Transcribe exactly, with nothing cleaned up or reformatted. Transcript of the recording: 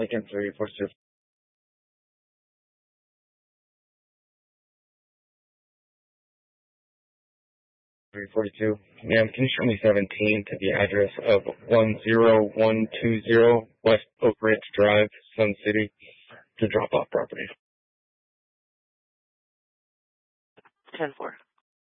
Lincoln three four two. three forty-two. Ma'am, can you show me seventeen to the address of one zero one two zero West Oak Ridge Drive, Sun City, to drop off property? ten four.